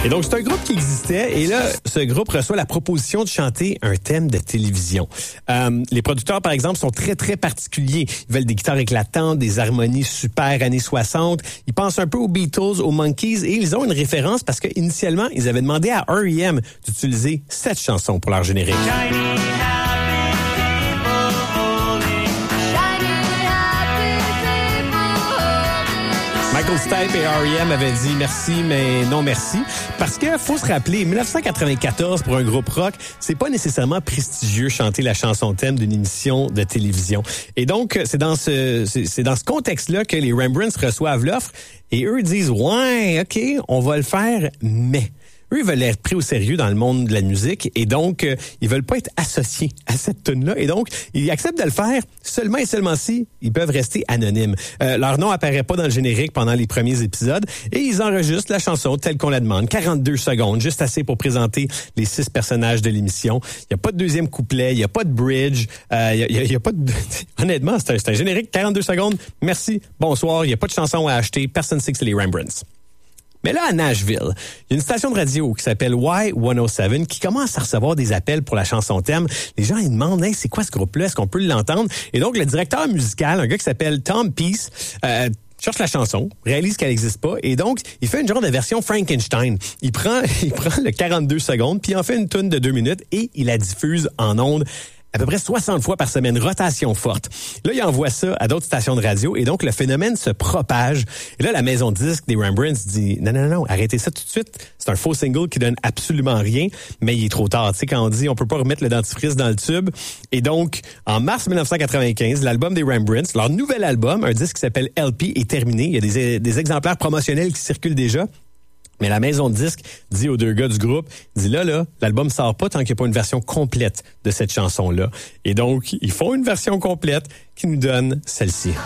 Et donc, c'est un groupe qui existait et là, ce groupe reçoit la proposition de chanter un thème de télévision. Les producteurs, par exemple, sont très, très particuliers. Ils veulent des guitares éclatantes, des harmonies super années 60. Ils pensent un peu aux Beatles, aux Monkees et ils ont une référence parce qu'initialement, ils avaient demandé à R.E.M. d'utiliser cette chanson pour leur générique. Michael Stipe et R.E.M. avaient dit merci, mais non merci. Parce que faut se rappeler, 1994, pour un groupe rock, c'est pas nécessairement prestigieux chanter la chanson thème d'une émission de télévision. Et donc, c'est dans ce contexte-là que les Rembrandts reçoivent l'offre et eux disent, ouais, OK, on va le faire, mais... Eux, ils veulent être pris au sérieux dans le monde de la musique et donc, ils veulent pas être associés à cette tune-là. Et donc, ils acceptent de le faire seulement et seulement si ils peuvent rester anonymes. Leur nom apparaît pas dans le générique pendant les premiers épisodes et ils enregistrent la chanson telle qu'on la demande. 42 secondes, juste assez pour présenter les 6 personnages de l'émission. Il y a pas de deuxième couplet, il y a pas de bridge, il y a pas de... Honnêtement, c'est un générique, 42 secondes. Merci, bonsoir, il y a pas de chanson à acheter, personne ne sait que c'est les Rembrandts. Mais là, à Nashville, il y a une station de radio qui s'appelle Y107 qui commence à recevoir des appels pour la chanson thème. Les gens, ils demandent, hey, c'est quoi ce groupe-là? Est-ce qu'on peut l'entendre? Et donc, le directeur musical, un gars qui s'appelle Tom Peace, cherche la chanson, réalise qu'elle n'existe pas, et donc, il fait une genre de version Frankenstein. Il prend le 42 secondes, puis il en fait une toune de 2 minutes, et il la diffuse en ondes à peu près 60 fois par semaine, rotation forte. Là, il envoie ça à d'autres stations de radio et donc le phénomène se propage. Et là, la maison de disque des Rembrandts dit non, arrêtez ça tout de suite. C'est un faux single qui donne absolument rien, mais il est trop tard. Tu sais, quand on dit on peut pas remettre le dentifrice dans le tube. Et donc, en mars 1995, l'album des Rembrandts, leur nouvel album, un disque qui s'appelle LP, est terminé. Il y a des exemplaires promotionnels qui circulent déjà. Mais la maison de disque dit aux 2 gars du groupe, dit là, l'album sort pas tant qu'il n'y a pas une version complète de cette chanson-là. Et donc, ils font une version complète qui nous donne celle-ci.